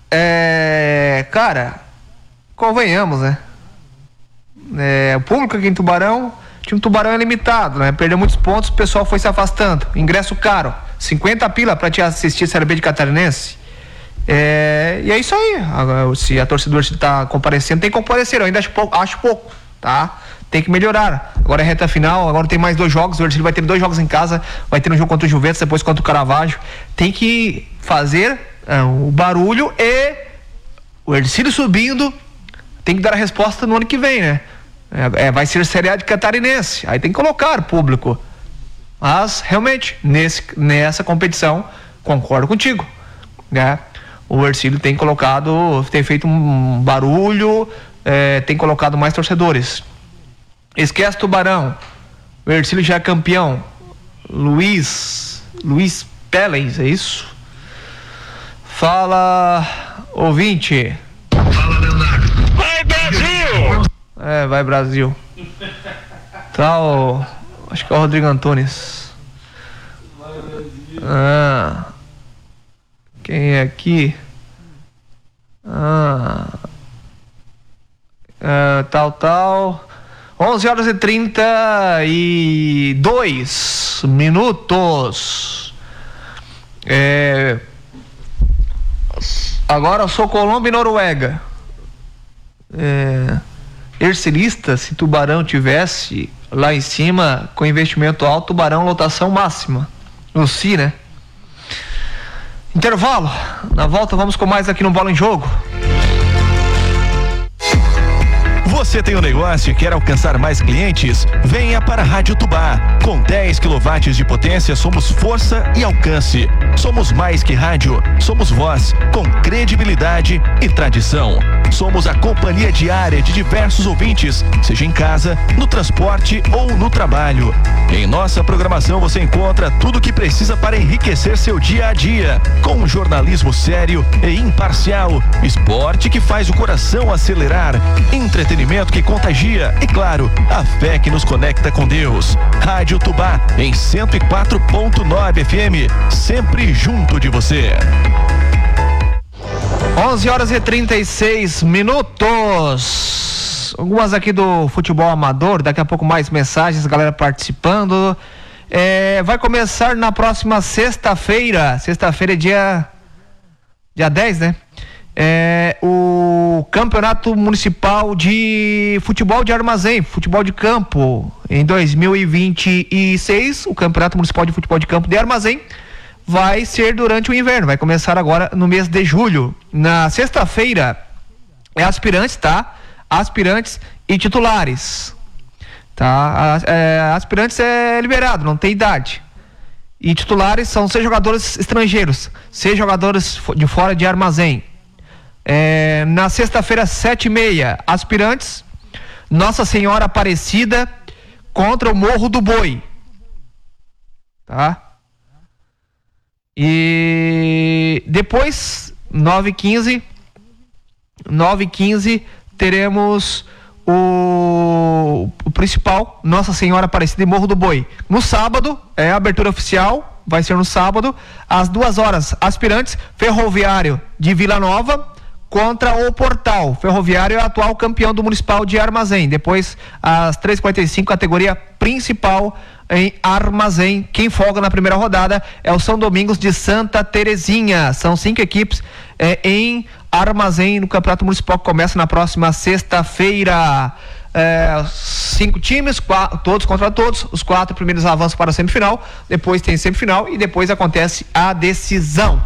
Cara, convenhamos, né? O público aqui em Tubarão, o time Tubarão é limitado, né? Perdeu muitos pontos, o pessoal foi se afastando. Ingresso caro, 50 pila pra te assistir a Série B de Catarinense. E é isso aí. Agora, se a torcedora está comparecendo, tem que comparecer. Eu ainda acho pouco, tá? Tem que melhorar. Agora é reta final, agora tem mais 2 jogos. O Ercílio vai ter 2 jogos em casa, vai ter um jogo contra o Juventus, depois contra o Caravaggio. Tem que fazer o barulho e o Ercílio subindo tem que dar a resposta no ano que vem, né? Vai ser Série A de Catarinense. Aí tem que colocar público. Mas, realmente, nessa competição, concordo contigo, né? O Ercílio tem feito um barulho, tem colocado mais torcedores. Esquece Tubarão. O Ercílio já é campeão. Luiz Pellens, é isso? Fala, ouvinte. Fala, Leonardo. Vai, Brasil! Vai, Brasil. Acho que é o Rodrigo Antunes. Quem é aqui? Tal. 11h32 minutos. Agora eu sou Colômbia e Noruega. Ercilista, se Tubarão tivesse lá em cima com investimento alto, Tubarão lotação máxima. No Si, né? Intervalo. Na volta vamos com mais aqui no Bola em Jogo. Você tem um negócio e quer alcançar mais clientes? Venha para a Rádio Tubá. Com 10 kW de potência, somos força e alcance. Somos mais que rádio, somos voz, com credibilidade e tradição. Somos a companhia diária de diversos ouvintes, seja em casa, no transporte ou no trabalho. Em nossa programação você encontra tudo o que precisa para enriquecer seu dia a dia, com um jornalismo sério e imparcial, esporte que faz o coração acelerar, entretenimento que contagia e, claro, a fé que nos conecta com Deus. Rádio Tubá em 104.9 FM, sempre junto de você. 11h36 minutos. Algumas aqui do futebol amador, daqui a pouco mais mensagens, galera participando. Vai começar na próxima sexta-feira. Sexta-feira é dia 10, né? O Campeonato Municipal de Futebol de Armazém, futebol de campo. Em 2026, o Campeonato Municipal de Futebol de Campo de Armazém vai ser durante o inverno, vai começar agora no mês de julho. Na sexta-feira é aspirantes, tá? Aspirantes e titulares, tá? Aspirantes é liberado, não tem idade. E titulares são 6 jogadores estrangeiros, 6 jogadores de fora de Armazém. Na sexta-feira, 7h30, aspirantes, Nossa Senhora Aparecida contra o Morro do Boi, tá? E depois, 9h15, teremos o principal, Nossa Senhora Aparecida e Morro do Boi. No sábado, a abertura oficial, vai ser no sábado, às 2h, aspirantes, Ferroviário de Vila Nova contra o Portal. Ferroviário é o atual campeão do Municipal de Armazém. Depois, às 3h45, categoria principal em Armazém. Quem folga na primeira rodada é o São Domingos de Santa Terezinha. São 5 equipes em Armazém no Campeonato Municipal que começa na próxima sexta-feira. 5 times, todos contra todos. Os 4 primeiros avançam para a semifinal. Depois tem semifinal e depois acontece a decisão.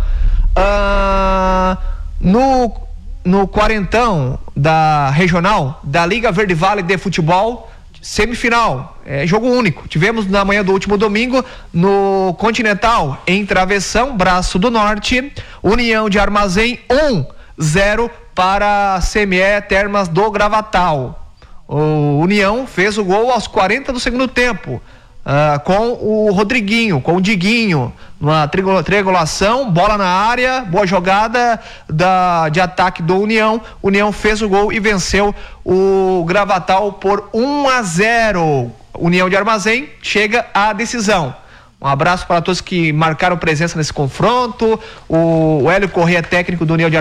No quarentão da regional da Liga Verde Vale de Futebol, semifinal, jogo único. Tivemos na manhã do último domingo no Continental, em Travessão, Braço do Norte, União de Armazém 1-0 para CME Termas do Gravatal. O União fez o gol aos 40 do segundo tempo, com o Rodriguinho, com o Diguinho, uma triangulação, bola na área, boa jogada de ataque do União. União fez o gol e venceu o Gravatal por 1-0. União de Armazém chega à decisão. Um abraço para todos que marcaram presença nesse confronto. O Hélio Corrêa, técnico do União de